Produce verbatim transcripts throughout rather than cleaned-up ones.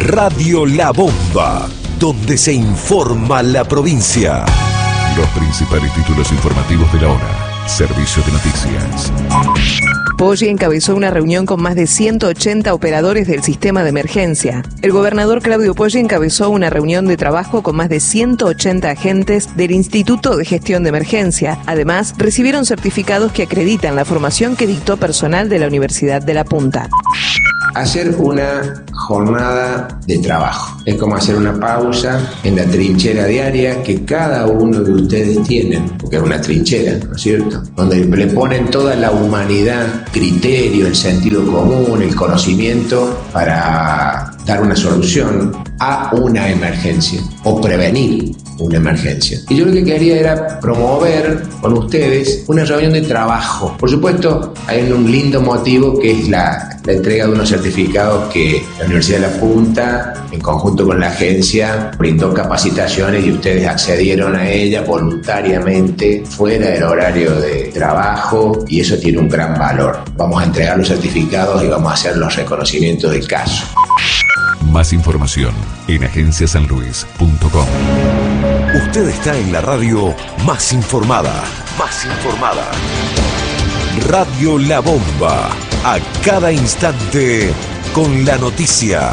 Radio La Bomba, donde se informa la provincia. Los principales títulos informativos de la hora. Servicio de noticias. Poggi encabezó una reunión con más de ciento ochenta operadores del sistema de emergencia. El gobernador Claudio Poggi encabezó una reunión de trabajo con más de ciento ochenta agentes del Instituto de Gestión de Emergencia. Además, recibieron certificados que acreditan la formación que dictó personal de la Universidad de La Punta. Hacer una jornada de trabajo es como hacer una pausa en la trinchera diaria que cada uno de ustedes tienen, porque es una trinchera, ¿no es cierto? Donde le ponen toda la humanidad, criterio, el sentido común, el conocimiento para dar una solución a una emergencia o prevenir una emergencia. Y yo lo que quería era promover con ustedes una reunión de trabajo. Por supuesto, hay un lindo motivo que es la, la entrega de unos certificados que la Universidad de La Punta, en conjunto con la agencia, brindó capacitaciones y ustedes accedieron a ella voluntariamente fuera del horario de trabajo, y eso tiene un gran valor. Vamos a entregar los certificados y vamos a hacer los reconocimientos del caso. Más información en agencia san luis punto com. Usted está en la radio más informada, más informada. Radio La Bomba, a cada instante con la noticia.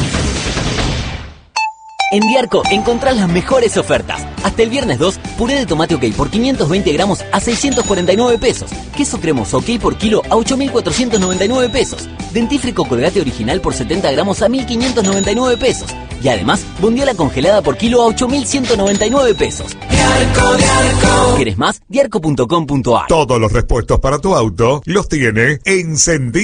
En Diarco encontrás las mejores ofertas. Hasta el viernes dos, puré de tomate OK por quinientos veinte gramos a seiscientos cuarenta y nueve pesos. Queso cremoso OK por kilo a ocho mil cuatrocientos noventa y nueve pesos. Dentífrico Colgate original por setenta gramos a mil quinientos noventa y nueve pesos. Y además, bondiola congelada por kilo a ocho mil ciento noventa y nueve pesos. Diarco, Diarco. ¿Quieres más? Diarco punto com punto a r. Todos los repuestos para tu auto los tiene Encendido.